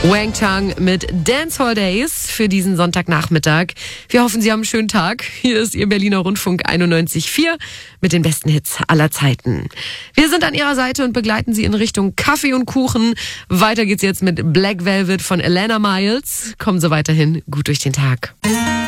Wang Chung mit Dancehall Days für diesen Sonntagnachmittag. Wir hoffen, Sie haben einen schönen Tag. Hier ist Ihr Berliner Rundfunk 91.4 mit den besten Hits aller Zeiten. Wir sind an Ihrer Seite und begleiten Sie in Richtung Kaffee und Kuchen. Weiter geht's jetzt mit Black Velvet von Alana Miles. Kommen Sie weiterhin gut durch den Tag.